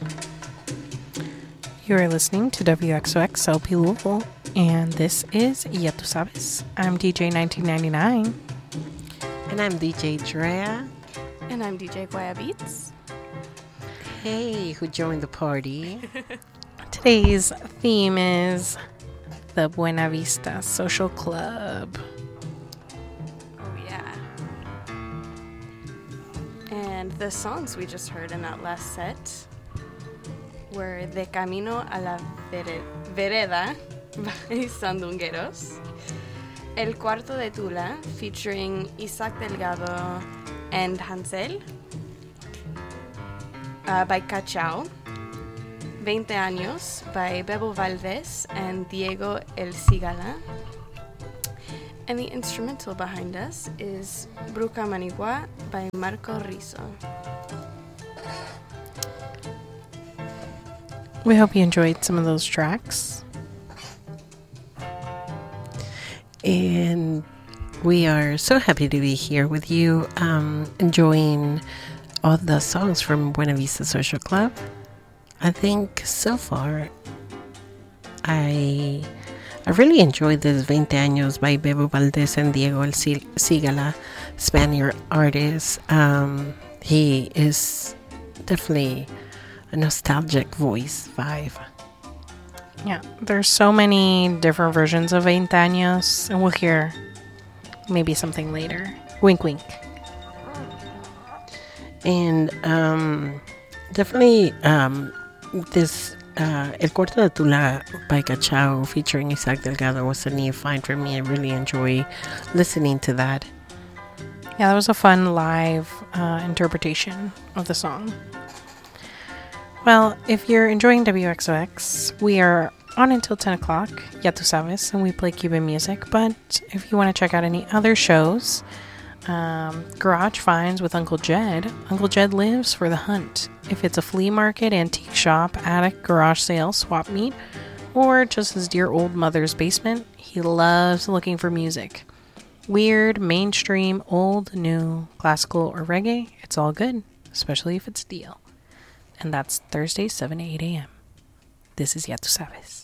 You are listening to WXOX LP Louisville, and this is Ya Tu Sabes. I'm DJ 1999. And I'm DJ Drea. And I'm DJ Guaya Beats. Hey, who joined the party? Today's theme is the Buena Vista Social Club. Oh, yeah. And the songs we just heard in that last set were De Camino a la Vereda by Sandungueros, El Cuarto de Tula featuring Isaac Delgado and Hansel by Cachao, 20 Años by Bebo Valdez and Diego El Cigala. And the instrumental behind us is Bruca Manigua by Marco Rizzo. We hope you enjoyed some of those tracks. And we are so happy to be here with you, enjoying all the songs from Buena Vista Social Club. I think so far I really enjoyed this 20 Años by Bebo Valdez and Diego El Cigala, Spaniard artist. He is definitely a nostalgic voice vibe. Yeah, there's so many different versions of 20 Años, and we'll hear maybe something later. Wink, wink. And definitely this El Corte de Tula by Cachao featuring Isaac Delgado was a new find for me. I really enjoy listening to that. Yeah, that was a fun live interpretation of the song. Well, if you're enjoying WXOX, we are on until 10 o'clock, Ya Tu Sabes, and we play Cuban music. But if you want to check out any other shows, Garage Finds with Uncle Jed lives for the hunt. If it's a flea market, antique shop, attic, garage sale, swap meet, or just his dear old mother's basement, he loves looking for music. Weird, mainstream, old, new, classical, or reggae, it's all good, especially if it's steel. And that's Thursday, 7 to 8 a.m. This is Ya Tu Sabes.